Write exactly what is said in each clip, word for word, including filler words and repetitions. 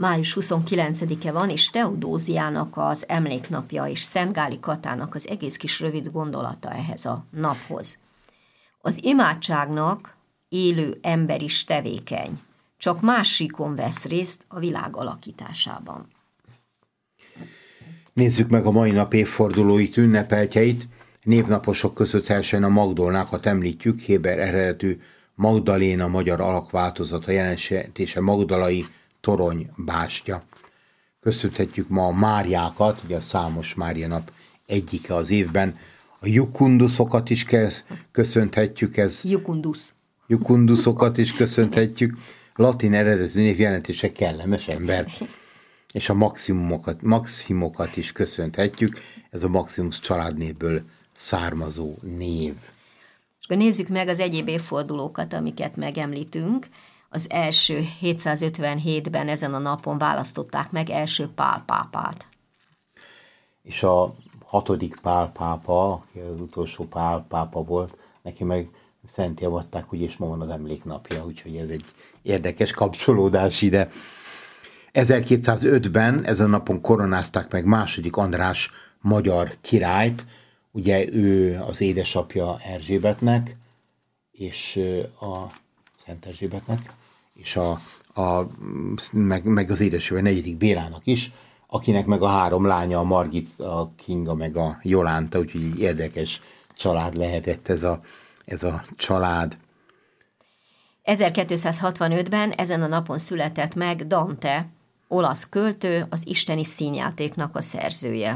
május huszonkilencedike van, és Teodóziának az emléknapja, és Szent Gáli Katának az egész kis rövid gondolata ehhez a naphoz. Az imádságnak élő ember is tevékeny, csak más síkon vesz részt a világ alakításában. Nézzük meg a mai nap évfordulóit, ünnepeltjeit. Névnaposok között elsően a Magdolnákat említjük, héber eredetű Magdaléna magyar alakváltozata, jelentése Magdalai torony bástya. Köszönhetjük ma a Máriákat, ugye a számos Mária nap egyike az évben. A Jukunduszokat is köszönhetjük, ez Jukundus. Jukunduszokat is köszönhetjük. Latin eredetű név jelentése kellemes ember. És a maximumokat, maximokat is köszönhetjük. Ez a Maximus családnévből származó név. És akkor nézzük meg az egyéb évfordulókat, amiket megemlítünk. Az első hétszázötvenhétben ezen a napon választották meg első Pál pápát. És a hatodik Pál pápa, aki az utolsó Pál pápa volt, neki meg szenté avatták, úgyis ma van az emléknapja, úgyhogy ez egy érdekes kapcsolódás ide. ezerkétszázötben ezen a napon koronázták meg második András magyar királyt, ugye ő az édesapja Erzsébetnek, és a Szent Erzsébetnek, és a, a, meg, meg az édesapja negyedik Bélának is, akinek meg a három lánya, a Margit, a Kinga, meg a Jolánta, úgyhogy érdekes család lehetett ez a, ez a család. ezerkétszázhatvanötben ezen a napon született meg Dante, olasz költő, az isteni színjátéknak a szerzője.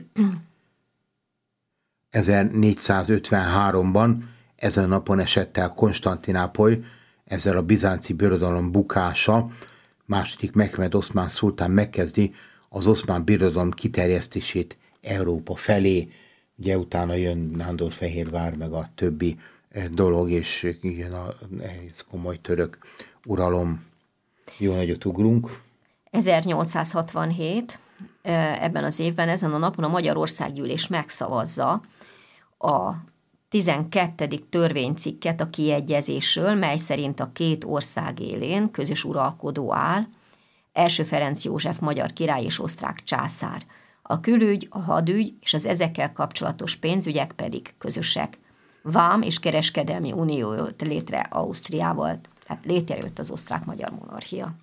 ezernégyszázötvenháromban ezen a napon esett el Konstantinápoly, ezzel a bizánci birodalom bukása. Második Mehmed oszmán szultán megkezdi az oszmán birodalom kiterjesztését Európa felé. Ugye utána jön Nándorfehérvár, meg a többi dolog, és jön a ez komoly török uralom. Jó nagyot ugrunk. ezernyolcszázhatvanhét, ebben az évben, ezen a napon a Magyarországgyűlés megszavazza a tizenkettedik törvénycikket a kiegyezésről, mely szerint a két ország élén közös uralkodó áll, első Ferenc József magyar király és osztrák császár. A külügy, a hadügy és az ezekkel kapcsolatos pénzügyek pedig közösek. Vám és kereskedelmi unió jött létre Ausztriával, tehát létrejött az osztrák-magyar monarchia.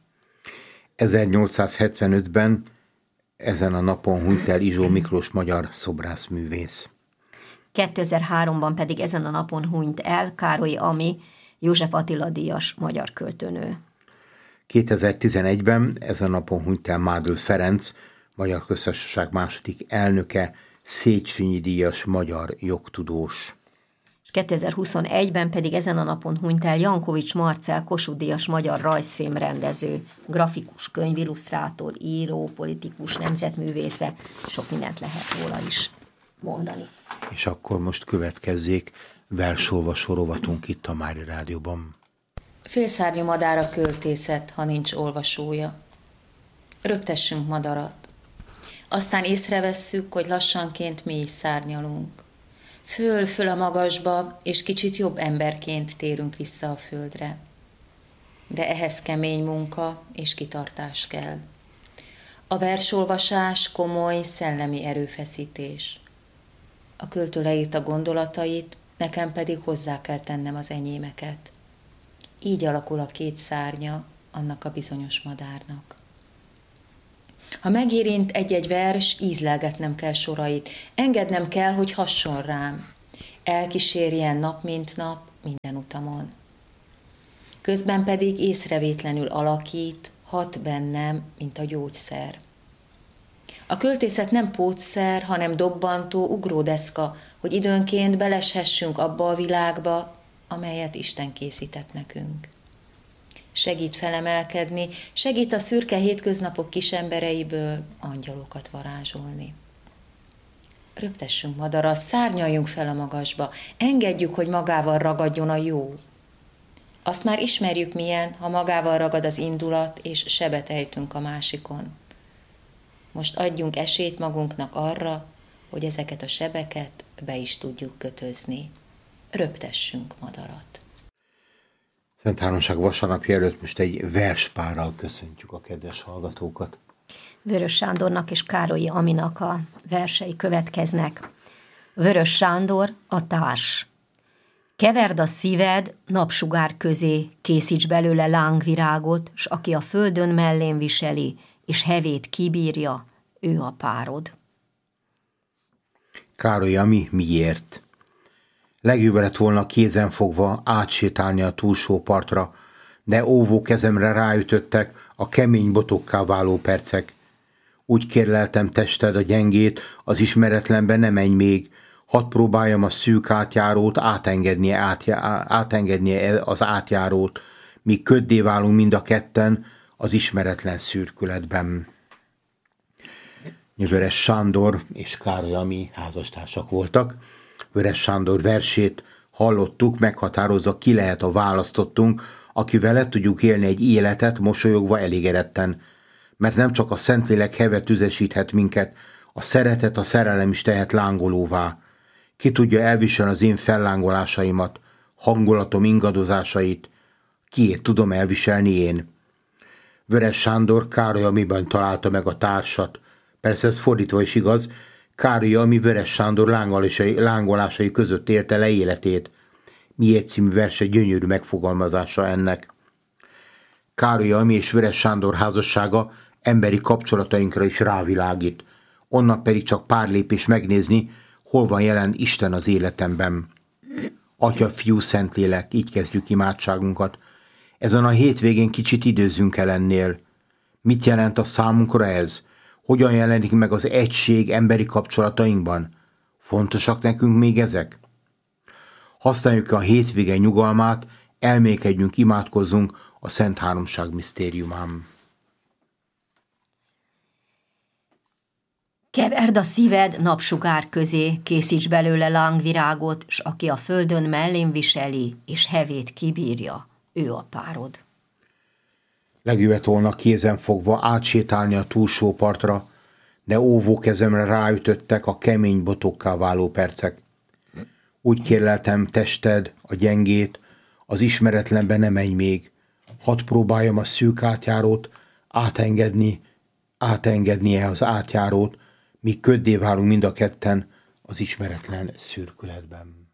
ezernyolcszázhetvenötben ezen a napon hunyt el Izsó Miklós magyar szobrászművész. kétezer-háromban pedig ezen a napon hunyt el Károly Ami, József Attila díjas magyar költőnő. kétezer-tizenegyben ezen a napon hunyt el Mádl Ferenc, Magyar Köztársaság második elnöke, Széchenyi díjas magyar jogtudós. És kétezer-huszonegyben pedig ezen a napon hunyt el Jankovics Marcell, Kossuth díjas magyar rajzfilm rendező, grafikus, könyvillusztrátor, író, politikus, nemzetművésze, sok mindent lehet róla is mondani. És akkor most következzék versolvasó rovatunk itt a Mária Rádióban. Félszárnyú madár a költészet, ha nincs olvasója. Röptessünk madarat. Aztán észrevesszük, hogy lassanként mi is szárnyalunk. Föl-föl a magasba, és kicsit jobb emberként térünk vissza a földre. De ehhez kemény munka és kitartás kell. A versolvasás komoly szellemi erőfeszítés. A költő leírta gondolatait, nekem pedig hozzá kell tennem az enyémeket. Így alakul a két szárnya annak a bizonyos madárnak. Ha megérint egy-egy vers, ízlelgetnem kell sorait, engednem kell, hogy hasson rám, elkísérjen nap mint nap minden utamon. Közben pedig észrevétlenül alakít, hat bennem, mint a gyógyszer. A költészet nem pótszer, hanem dobbantó ugródeszka, hogy időnként beleshessünk abba a világba, amelyet Isten készített nekünk. Segít felemelkedni, segít a szürke hétköznapok kisembereiből angyalokat varázsolni. Röptessünk madarat, szárnyaljunk fel a magasba, engedjük, hogy magával ragadjon a jó. Azt már ismerjük milyen, ha magával ragad az indulat, és sebet ejtünk a másikon. Most adjunk esélyt magunknak arra, hogy ezeket a sebeket be is tudjuk kötözni. Röptessünk madarat. Szent Háromság vasárnapja előtt most egy verspárral köszöntjük a kedves hallgatókat. Vörös Sándornak és Károlyi Aminak a versei következnek. Vörös Sándor, a társ. Keverd a szíved napsugár közé, készíts belőle lángvirágot, s aki a földön mellén viseli, és hevét kibírja, ő a párod. Károlyi Ami miért? Legjobb lett volna kézenfogva átsétálni a túlsó partra, de óvó kezemre ráütöttek a kemény botokká váló percek. Úgy kérleltem tested a gyengét, az ismeretlenbe ne menj még, hadd próbáljam a szűk átjárót, átengednie, átjá, átengednie az átjárót, míg köddé válunk mind a ketten az ismeretlen szürkületben. Vörös Sándor és Károlyi Ami házastársak voltak. Vörös Sándor versét hallottuk, meghatározza, ki lehet a választottunk, akivel le tudjuk élni egy életet mosolyogva elégedetten. Mert nem csak a Szentlélek heve tüzesíthet minket, a szeretet, a szerelem is tehet lángolóvá. Ki tudja elviselni az én fellángolásaimat, hangulatom ingadozásait, kiét tudom elviselni én. Vörös Sándor Károlyi Amiben találta meg a társat. Persze ez fordítva is igaz, Károlyi Ami Vörös Sándor lángolásai, lángolásai között élte le életét. Miért című verse gyönyörű megfogalmazása ennek. Károlyi Ami és Vörös Sándor házassága emberi kapcsolatainkra is rávilágít. Onnan pedig csak pár lépés megnézni, hol van jelen Isten az életemben. Atya, Fiú, Szentlélek, így kezdjük imádságunkat. Ezen a hétvégén kicsit időzünk el ennél. Mit jelent a számunkra ez? Hogyan jelenik meg az egység emberi kapcsolatainkban? Fontosak nekünk még ezek? Használjuk a hétvége nyugalmát, elmékedjünk, imádkozzunk a Szent Háromság misztériumán. Keverd a szíved napsugár közé, készíts belőle lángvirágot, s aki a földön mellén viseli, és hevét kibírja, ő a párod. Legjövet volna kézenfogva átsétálni a túlsó partra, de óvó kezemre ráütöttek a kemény botokká váló percek. Úgy kérleltem tested, a gyengét, az ismeretlenbe ne menj még, hadd próbáljam a szűk átjárót, átengedni, átengednie az átjárót, míg köddé válunk mind a ketten az ismeretlen szürkületben.